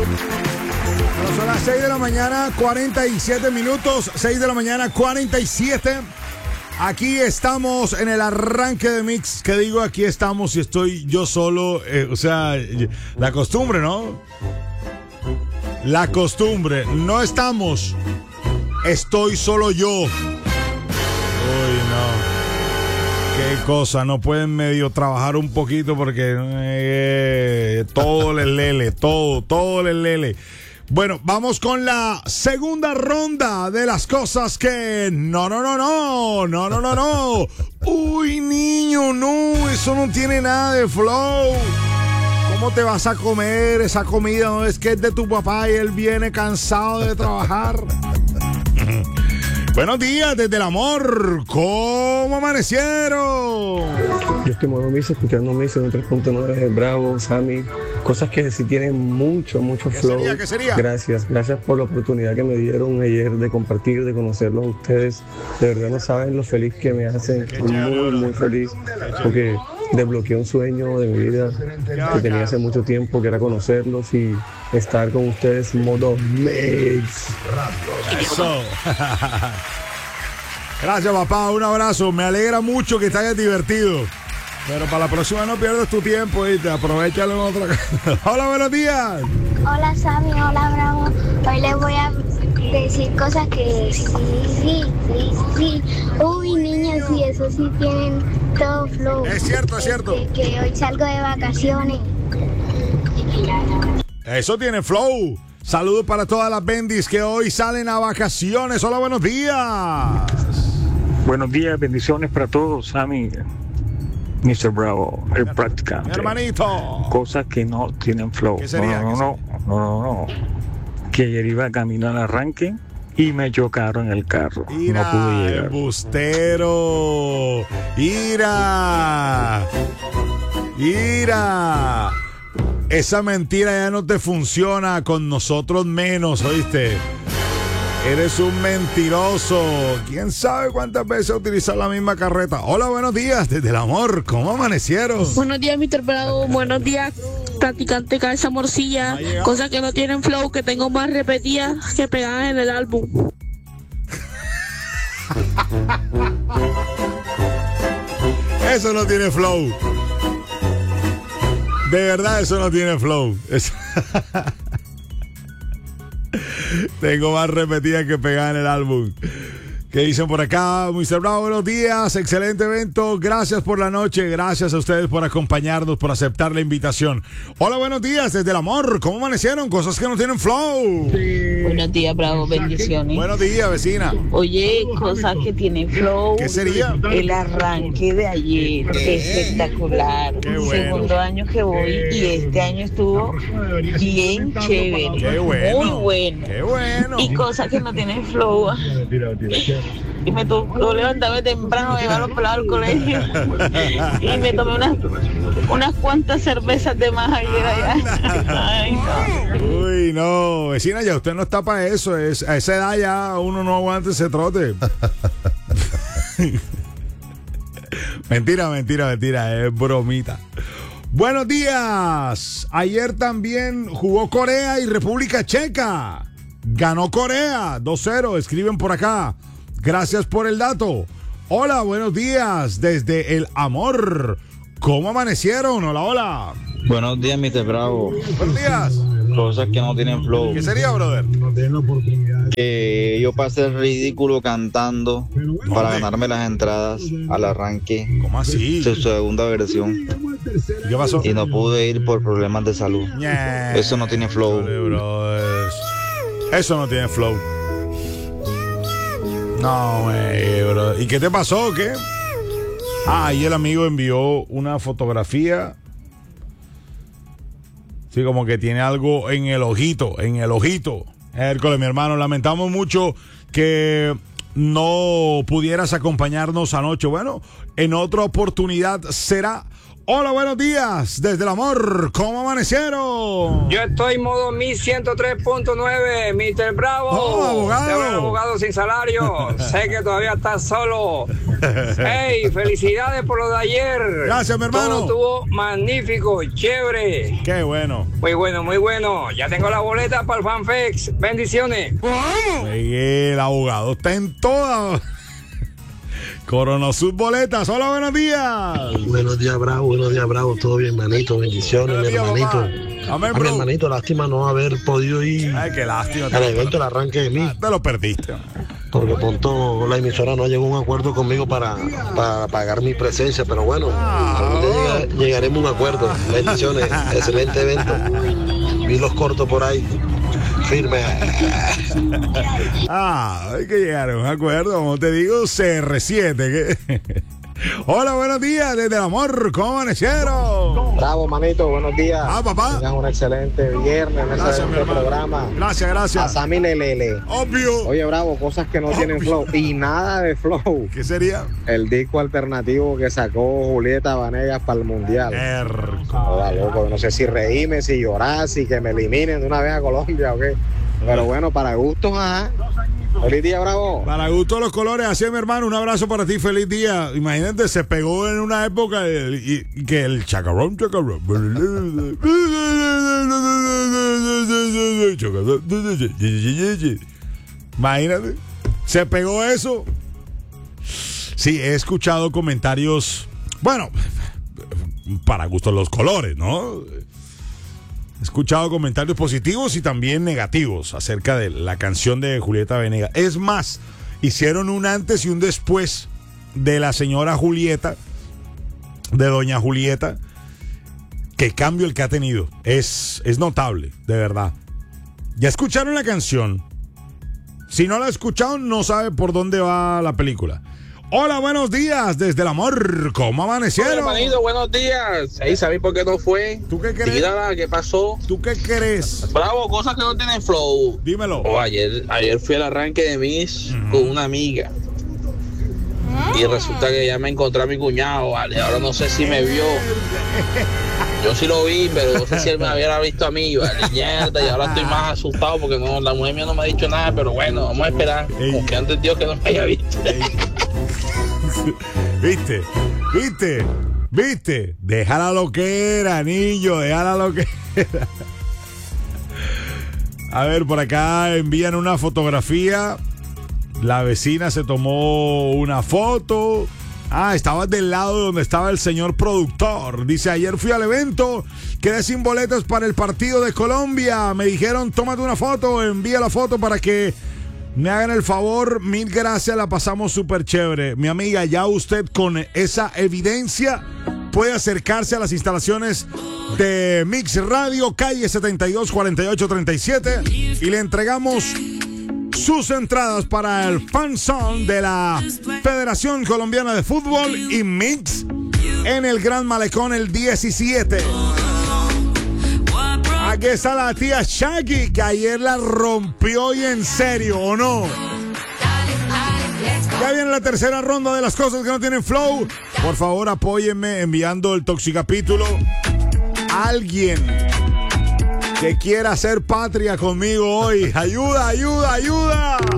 Bueno, son las 6 de la mañana, 47 minutos. 6 de la mañana, 47. Aquí estamos en el arranque de Mix. ¿Qué digo? Aquí estamos y estoy yo solo. O sea, la costumbre, ¿no? La costumbre. No estamos. Estoy solo yo. Uy, no. Qué cosa. No pueden medio trabajar un poquito porque todo les lele. Todo les lele. Bueno, vamos con la segunda ronda de las cosas que no. Uy, niño, no, eso no tiene nada de flow. ¿Cómo te vas a comer esa comida? No es que es de tu papá y él viene cansado de trabajar. Buenos días desde el amor. ¿Cómo amanecieron? Yo estoy modo Mix, escuchando Mix en 3.9, Bravo, Sammy. Cosas que sí tienen mucho flow. ¿Qué sería? Gracias por la oportunidad que me dieron ayer de compartir, de conocerlos a ustedes. De verdad no saben lo feliz que me hacen. Estoy muy feliz porque desbloqueé un sueño de mi vida que tenía hace mucho tiempo, que era conocerlos y estar con ustedes en modo Mix. Eso. Gracias, papá. Un abrazo. Me alegra mucho que te hayas divertido. Pero para la próxima no pierdas tu tiempo y te aprovechalo en otra cosa. Hola, buenos días. Hola, Sammy. Hola, Bravo. Hoy les voy a decir cosas que sí. Uy, niños, sí, eso sí tienen todo flow. Es cierto. Que hoy salgo de vacaciones. Eso tiene flow. Saludos para todas las bendis que hoy salen a vacaciones. Hola, buenos días. Buenos días, bendiciones para todos, Sammy, Mr. Bravo, el practicante. Mi hermanito. Cosas que no tienen flow. ¿Qué sería? No. Que ayer iba camino al arranque y me chocaron el carro. Ira, no pude llegar. Embustero. Ira. Esa mentira ya no te funciona, con nosotros menos, ¿oíste? Eres un mentiroso. ¿Quién sabe cuántas veces utilizar la misma carreta? Hola, buenos días desde el amor. ¿Cómo amanecieron? Buenos días, Mr. Bravo. Buenos días, practicante cabeza morcilla. Cosas que no tienen flow, que tengo más repetidas que pegadas en el álbum. Eso no tiene flow. De verdad, eso no tiene flow. Tengo más repetidas que pegadas en el álbum. ¿Qué dicen por acá? Mr. Bravo, buenos días. Excelente evento. Gracias por la noche. Gracias a ustedes por acompañarnos, por aceptar la invitación. Hola, buenos días desde el amor. ¿Cómo amanecieron? Cosas que no tienen flow. Buenos días, Bravo. Bendiciones. Buenos días, vecina. Oye, cosas que tienen flow. ¿Qué sería? El arranque de ayer. Espectacular. Qué bueno. Segundo año que voy y este año estuvo bien chévere. Qué bueno. Muy bueno. Qué bueno. Y cosas que no tienen flow. Y me tocó levantarme temprano, llevar los pelados al colegio. Y me tomé unas cuantas cervezas de más ayer allá. Ay, no. Uy, no, vecina, ya usted no está para eso. A esa edad ya uno no aguanta ese trote. Mentira, es bromita. Buenos días. Ayer también jugó Corea y República Checa. Ganó Corea 2-0. Escriben por acá. Gracias por el dato. Hola, buenos días desde el amor. ¿Cómo amanecieron? Hola. Buenos días, Mr. Bravo. Buenos días. Cosas que no tienen flow. ¿Qué sería, brother? Que yo pasé el ridículo cantando para ganarme las entradas al arranque. ¿Cómo así? Su segunda versión. ¿Y qué pasó? Y no pude ir por problemas de salud. Eso no tiene flow. Eso no tiene flow. No, bro. ¿Y qué te pasó? ¿Qué? Ahí el amigo envió una fotografía. Sí, como que tiene algo en el ojito. Hércules, mi hermano, lamentamos mucho que no pudieras acompañarnos anoche. Bueno, en otra oportunidad será. Hola, buenos días. Desde el amor, ¿cómo amanecieron? Yo estoy modo 1103.9, Mr. Bravo. Oh, abogado. Te habla el abogado sin salario. Sé que todavía estás solo. Hey, felicidades por lo de ayer. Gracias, mi hermano. Todo estuvo magnífico, chévere. Qué bueno. Muy bueno, muy bueno. Ya tengo la boleta para el FanFex. Bendiciones. El abogado está en todas. Coronó sus boletas. Hola, buenos días. Buenos días, Bravo. Buenos días, Bravo. Todo bien, manito. Bendiciones, mi hermanito. Amén, A mi bro. hermanito, lástima no haber podido ir Ay, qué lástima. al evento del arranque de mí, Te lo perdiste. porque pronto la emisora no llegó a un acuerdo conmigo para pagar mi presencia, pero bueno, algún día llegaremos a un acuerdo. Bendiciones, excelente evento. Vi los cortos por ahí, firme. Hay que llegar a un acuerdo, como te digo, CR7. Hola, buenos días, desde el amor, ¿cómo amanecieron? Bravo, manito, buenos días. Papá. Tengan un excelente viernes, un excelente programa. Gracias. A Sammy Lelele. Obvio. Oye, Bravo, cosas que no tienen flow. Y nada de flow. ¿Qué sería? El disco alternativo que sacó Julieta Vanegas para el Mundial. Joda, loco, no sé si reírme, si llorar, si que me eliminen de una vez a Colombia o qué. Pero bueno, para gustos, ajá. Feliz día, Bravo. Para gusto los colores, así es, mi hermano, un abrazo para ti, feliz día. Imagínate, se pegó en una época y que el chacarrón. Imagínate, se pegó eso. Sí, he escuchado comentarios, bueno, para gusto los colores, ¿no? He escuchado comentarios positivos y también negativos acerca de la canción de Julieta Venegas. Es más, hicieron un antes y un después de la señora Julieta, de doña Julieta. Qué cambio el que ha tenido. Es notable, de verdad. ¿Ya escucharon la canción? Si no la escucharon, no sabe por dónde va la película. Hola, buenos días, desde el amor, ¿cómo amanecieron? Hola, hermanito, buenos días. Ahí, ¿sabéis por qué no fue? ¿Tú qué crees? Dígala, ¿qué pasó? ¿Tú qué crees? Bravo, cosas que no tienen flow. Dímelo. Ayer fui al arranque de Miss con una amiga. Y resulta que ya me encontré a mi cuñado, vale. Ahora no sé si me vio. Yo sí lo vi, pero no sé si él me hubiera visto a mí, vale. Mierda, y ahora estoy más asustado porque no, la mujer mía no me ha dicho nada, pero bueno, vamos a esperar. Confiando en Dios que no me haya visto. ¿Viste? Déjala lo que era, niño, déjala lo que era. A ver, por acá envían una fotografía. La vecina se tomó una foto. Estaba del lado donde estaba el señor productor. Dice, ayer fui al evento, quedé sin boletos para el partido de Colombia. Me dijeron, tómate una foto, envía la foto para que me hagan el favor. Mil gracias, la pasamos súper chévere. Mi amiga, ya usted con esa evidencia puede acercarse a las instalaciones de Mix Radio, calle 72 48 37, y le entregamos sus entradas para el Fan Zone de la Federación Colombiana de Fútbol y Mix en el Gran Malecón el 17. Aquí está la tía Shaggy, que ayer la rompió y en serio, ¿o no? Ya viene la tercera ronda de las cosas que no tienen flow. Por favor, apóyenme enviando el Toxicapítulo a alguien que quiera hacer patria conmigo hoy. Ayuda.